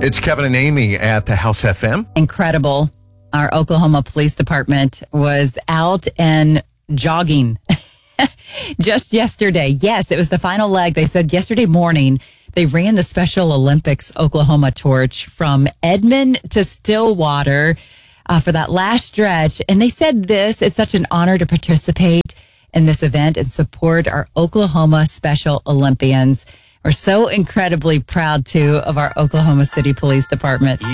It's Kevin and Amy at the House FM. Incredible. Our Oklahoma Police Department was out and jogging just yesterday. Yes, it was the final leg. They said yesterday morning they ran the Special Olympics Oklahoma torch from Edmond to Stillwater for that last stretch. And they said this, it's such an honor to participate in this event and support our Oklahoma Special Olympians. We're so incredibly proud, too, of our Oklahoma City Police Department.